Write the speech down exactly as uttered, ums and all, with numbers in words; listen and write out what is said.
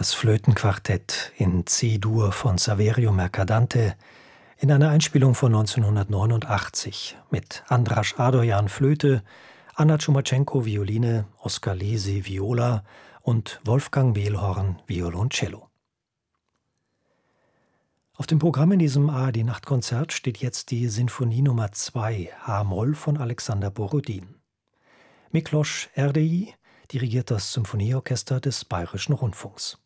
Das Flötenquartett in C-Dur von Saverio Mercadante in einer Einspielung von neunzehnhundertneunundachtzig mit Andras Adoyan Flöte, Anna Tschumachenko Violine, Oskar Lesi Viola und Wolfgang Mehlhorn Violoncello. Auf dem Programm in diesem A R D-Nachtkonzert steht jetzt die Sinfonie Nummer zwei H-Moll von Alexander Borodin. Miklos Erdei dirigiert das Symphonieorchester des Bayerischen Rundfunks.